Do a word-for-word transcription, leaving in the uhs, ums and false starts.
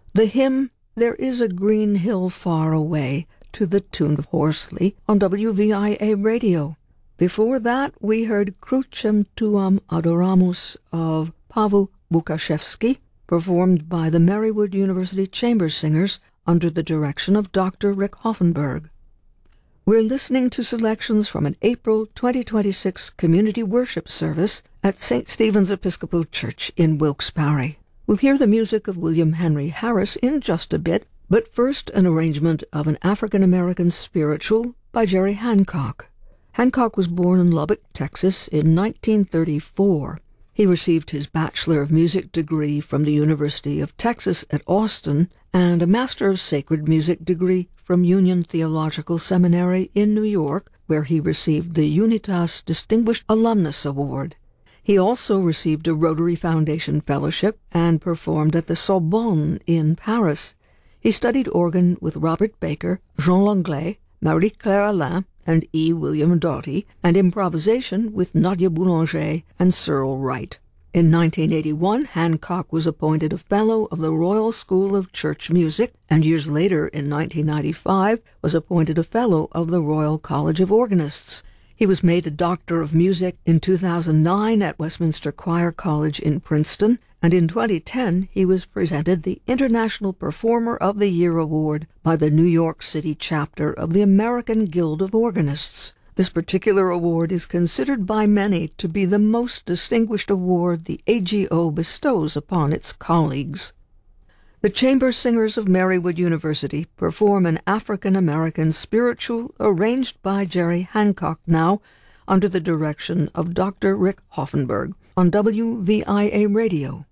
The hymn, There Is a Green Hill Far Away, to the tune of Horsley on W V I A Radio. Before that, we heard Crucem Tuam Adoramus of Pavel Bukashevsky, performed by the Marywood University Chamber Singers under the direction of Doctor Rick Hoffenberg. We're listening to selections from an April twenty twenty-six community worship service at Saint Stephen's Episcopal Church in Wilkes-Barre. We'll hear the music of William Henry Harris in just a bit, but first an arrangement of an African-American spiritual by Jerry Hancock. Hancock was born in Lubbock, Texas in nineteen thirty-four. He received his Bachelor of Music degree from the University of Texas at Austin and a Master of Sacred Music degree from Union Theological Seminary in New York, where he received the Unitas Distinguished Alumnus Award. He also received a Rotary Foundation Fellowship and performed at the Sorbonne in Paris. He studied organ with Robert Baker, Jean Langlais, Marie-Claire Alain, and E. William Doughty, and improvisation with Nadia Boulanger and Cyril Wright. In nineteen eighty-one, Hancock was appointed a Fellow of the Royal School of Church Music, and years later, in nineteen ninety-five, was appointed a Fellow of the Royal College of Organists. He was made a Doctor of Music in two thousand nine at Westminster Choir College in Princeton, and in twenty ten he was presented the International Performer of the Year Award by the New York City chapter of the American Guild of Organists. This particular award is considered by many to be the most distinguished award the A G O bestows upon its colleagues. The Chamber Singers of Marywood University perform an African-American spiritual arranged by Jerry Hancock now under the direction of Doctor Rick Hoffenberg on W V I A Radio.